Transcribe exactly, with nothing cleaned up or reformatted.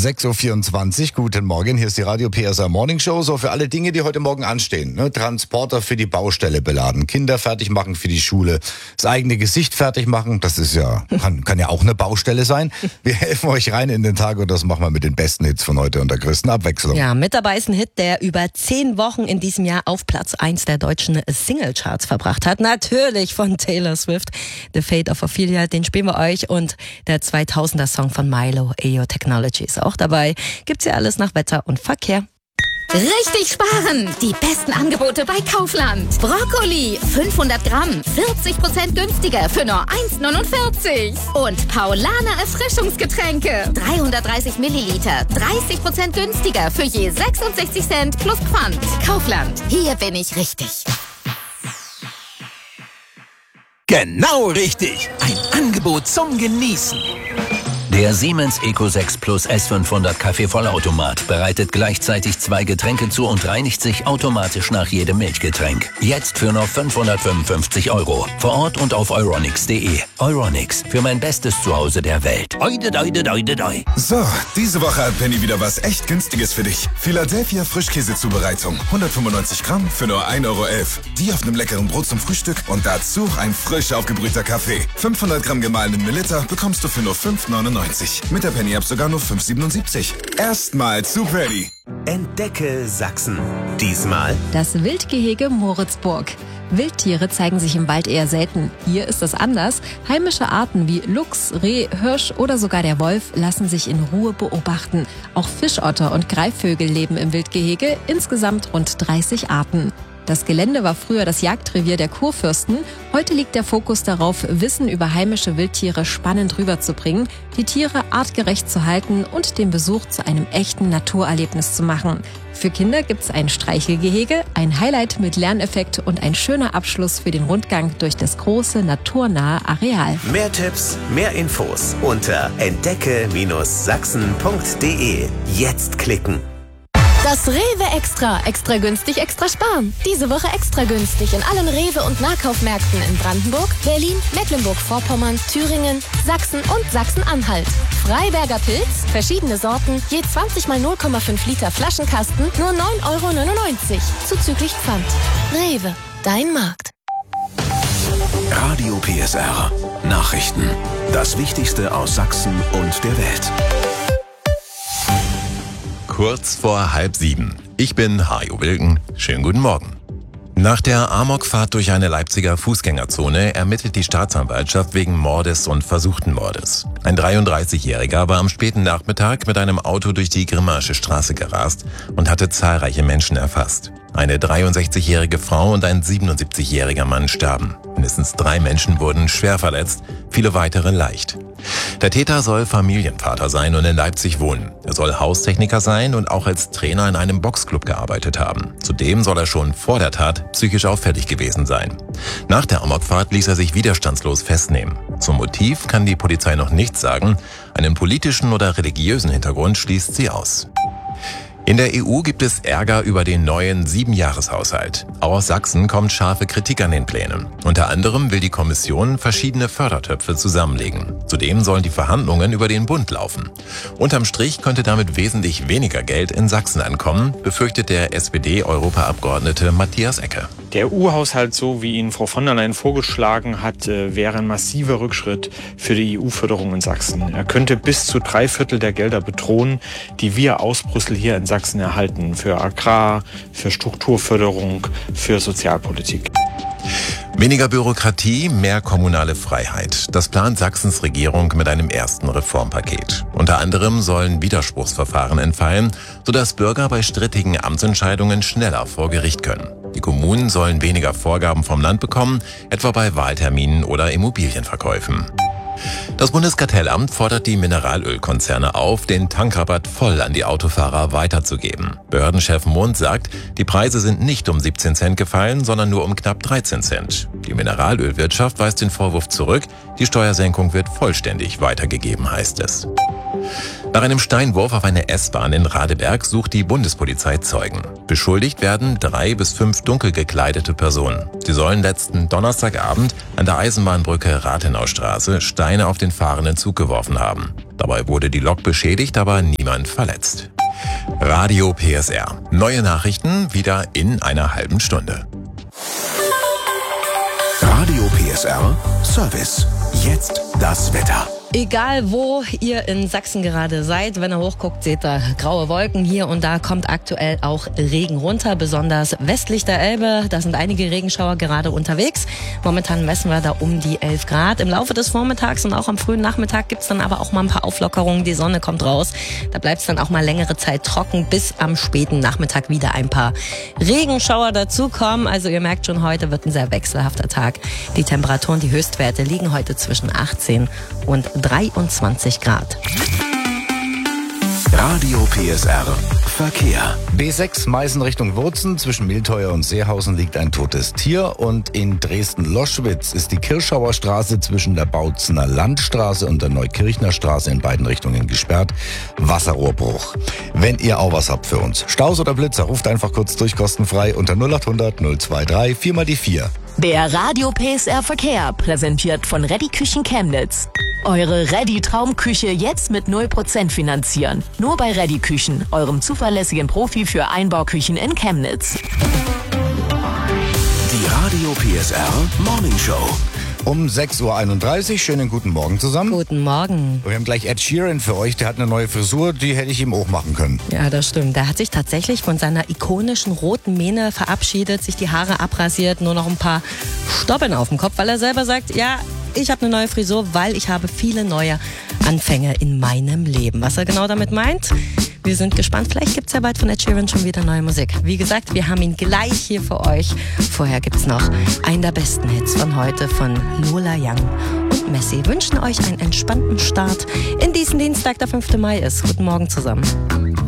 sechs Uhr vierundzwanzig, guten Morgen, hier ist die Radio P S A Morning Show. So für alle Dinge, die heute Morgen anstehen. Ne? Transporter für die Baustelle beladen, Kinder fertig machen für die Schule, das eigene Gesicht fertig machen, das ist ja, kann, kann ja auch eine Baustelle sein. Wir helfen euch rein in den Tag und das machen wir mit den besten Hits von heute und der größten Abwechslung. Ja, mit dabei ist ein Hit, der über zehn Wochen in diesem Jahr auf Platz eins der deutschen Singlecharts verbracht hat. Natürlich von Taylor Swift, The Fate of Ophelia, den spielen wir euch, und der zweitausender Song von Milo, Ayo Technology ist auch dabei. Gibt's ja alles nach Wetter und Verkehr. Richtig sparen! Die besten Angebote bei Kaufland. Brokkoli, fünfhundert Gramm, vierzig Prozent günstiger für nur eins neunundvierzig. Und Paulaner Erfrischungsgetränke, dreihundertdreißig Milliliter, dreißig Prozent günstiger für je sechsundsechzig Cent plus Pfand. Kaufland, hier bin ich richtig. Genau richtig! Ein Angebot zum Genießen. Der Siemens Eco sechs Plus S fünfhundert Kaffee-Vollautomat bereitet gleichzeitig zwei Getränke zu und reinigt sich automatisch nach jedem Milchgetränk. Jetzt für nur fünfhundertfünfundfünfzig Euro. Vor Ort und auf euronics punkt de. Euronics, für mein bestes Zuhause der Welt. Oide, oide, oide, oide. So, diese Woche hat Penny wieder was echt Günstiges für dich. Philadelphia Frischkäsezubereitung. hundertfünfundneunzig Gramm für nur ein Euro elf. Die auf einem leckeren Brot zum Frühstück und dazu ein frisch aufgebrühter Kaffee. fünfhundert Gramm gemahlenen Melitta bekommst du für nur fünf neunundneunzig. Mit der Penny-App sogar nur fünf siebenundsiebzig. Erstmal zu Penny. Entdecke Sachsen. Diesmal das Wildgehege Moritzburg. Wildtiere zeigen sich im Wald eher selten. Hier ist es anders. Heimische Arten wie Luchs, Reh, Hirsch oder sogar der Wolf lassen sich in Ruhe beobachten. Auch Fischotter und Greifvögel leben im Wildgehege, insgesamt rund dreißig Arten. Das Gelände war früher das Jagdrevier der Kurfürsten. Heute liegt der Fokus darauf, Wissen über heimische Wildtiere spannend rüberzubringen, die Tiere artgerecht zu halten und den Besuch zu einem echten Naturerlebnis zu machen. Für Kinder gibt's ein Streichelgehege, ein Highlight mit Lerneffekt und ein schöner Abschluss für den Rundgang durch das große, naturnahe Areal. mehr Tipps, mehr Infos unter entdecke Sachsen punkt de. Jetzt klicken. Das Rewe Extra. Extra günstig, extra sparen. Diese Woche extra günstig in allen Rewe- und Nahkaufmärkten in Brandenburg, Berlin, Mecklenburg-Vorpommern, Thüringen, Sachsen und Sachsen-Anhalt. Freiberger Pilz, verschiedene Sorten, je zwanzig mal null Komma fünf Liter Flaschenkasten, nur neun Euro neunundneunzig. Zuzüglich Pfand. Rewe, dein Markt. Radio P S R. Nachrichten. Das Wichtigste aus Sachsen und der Welt. Kurz vor halb sieben. Ich bin Hajo Wilken. Schönen guten Morgen. Nach der Amokfahrt durch eine Leipziger Fußgängerzone ermittelt die Staatsanwaltschaft wegen Mordes und versuchten Mordes. Ein dreiunddreißigjähriger war am späten Nachmittag mit einem Auto durch die Grimmaische Straße gerast und hatte zahlreiche Menschen erfasst. Eine dreiundsechzigjährige Frau und ein siebenundsiebzigjähriger Mann starben. Mindestens drei Menschen wurden schwer verletzt, viele weitere leicht. Der Täter soll Familienvater sein und in Leipzig wohnen. Er soll Haustechniker sein und auch als Trainer in einem Boxclub gearbeitet haben. Zudem soll er schon vor der Tat psychisch auffällig gewesen sein. Nach der Amokfahrt ließ er sich widerstandslos festnehmen. Zum Motiv kann die Polizei noch nichts sagen. Einen politischen oder religiösen Hintergrund schließt sie aus. In der E U gibt es Ärger über den neuen Siebenjahreshaushalt. Auch aus Sachsen kommt scharfe Kritik an den Plänen. Unter anderem will die Kommission verschiedene Fördertöpfe zusammenlegen. Zudem sollen die Verhandlungen über den Bund laufen. Unterm Strich könnte damit wesentlich weniger Geld in Sachsen ankommen, befürchtet der S P D-Europaabgeordnete Matthias Ecke. Der E U-Haushalt, so wie ihn Frau von der Leyen vorgeschlagen hat, wäre ein massiver Rückschritt für die E U-Förderung in Sachsen. Er könnte bis zu drei Viertel der Gelder bedrohen, die wir aus Brüssel hier in Sachsen erhalten. Für Agrar, für Strukturförderung, für Sozialpolitik. Weniger Bürokratie, mehr kommunale Freiheit. Das plant Sachsens Regierung mit einem ersten Reformpaket. Unter anderem sollen Widerspruchsverfahren entfallen, sodass Bürger bei strittigen Amtsentscheidungen schneller vor Gericht können. Die Kommunen sollen weniger Vorgaben vom Land bekommen, etwa bei Wahlterminen oder Immobilienverkäufen. Das Bundeskartellamt fordert die Mineralölkonzerne auf, den Tankrabatt voll an die Autofahrer weiterzugeben. Behördenchef Mund sagt, die Preise sind nicht um siebzehn Cent gefallen, sondern nur um knapp dreizehn Cent. Die Mineralölwirtschaft weist den Vorwurf zurück, die Steuersenkung wird vollständig weitergegeben, heißt es. Nach einem Steinwurf auf eine S-Bahn in Radeberg sucht die Bundespolizei Zeugen. Beschuldigt werden drei bis fünf dunkel gekleidete Personen. Sie sollen letzten Donnerstagabend an der Eisenbahnbrücke Rathenaustraße Steine auf den fahrenden Zug geworfen haben. Dabei wurde die Lok beschädigt, aber niemand verletzt. Radio P S R. Neue Nachrichten wieder in einer halben Stunde. Radio P S R Service. Jetzt das Wetter. Egal wo ihr in Sachsen gerade seid, wenn ihr hochguckt, seht ihr graue Wolken. Hier und da kommt aktuell auch Regen runter, besonders westlich der Elbe. Da sind einige Regenschauer gerade unterwegs. Momentan messen wir da um die elf Grad. Im Laufe des Vormittags und auch am frühen Nachmittag gibt's dann aber auch mal ein paar Auflockerungen. Die Sonne kommt raus. Da bleibt's dann auch mal längere Zeit trocken, bis am späten Nachmittag wieder ein paar Regenschauer dazukommen. Also ihr merkt schon, heute wird ein sehr wechselhafter Tag. Die Temperaturen, die Höchstwerte liegen heute zwischen achtzehn und dreiundzwanzig Grad. Radio P S R Verkehr. B sechs Meißen Richtung Wurzen. Zwischen Milteuer und Seehausen liegt ein totes Tier. Und in Dresden-Loschwitz ist die Kirschauer Straße zwischen der Bautzener Landstraße und der Neukirchner Straße in beiden Richtungen gesperrt. Wasserrohrbruch. Wenn ihr auch was habt für uns, Staus oder Blitzer, ruft einfach kurz durch, kostenfrei unter null acht hundert null zwei drei vier mal die vier. Der Radio P S R Verkehr, präsentiert von Reddy Küchen Chemnitz. Eure Reddy Traumküche jetzt mit null Prozent finanzieren. Nur bei Reddy Küchen, eurem zuverlässigen Profi für Einbauküchen in Chemnitz. Die Radio P S R Morning Show. Um sechs Uhr einunddreißig. Schönen guten Morgen zusammen. Guten Morgen. Wir haben gleich Ed Sheeran für euch. Der hat eine neue Frisur, die hätte ich ihm auch machen können. Ja, das stimmt. Der hat sich tatsächlich von seiner ikonischen roten Mähne verabschiedet, sich die Haare abrasiert, nur noch ein paar Stoppeln auf dem Kopf, weil er selber sagt, ja, ich habe eine neue Frisur, weil ich habe viele neue Anfänge in meinem Leben. Was er genau damit meint? Wir sind gespannt. Vielleicht gibt's ja bald von Ed Sheeran schon wieder neue Musik. Wie gesagt, wir haben ihn gleich hier für euch. Vorher gibt's noch einen der besten Hits von heute von Lola Young und Messi. Wünschen euch einen entspannten Start in diesen Dienstag, der fünfte Mai ist. Guten Morgen zusammen.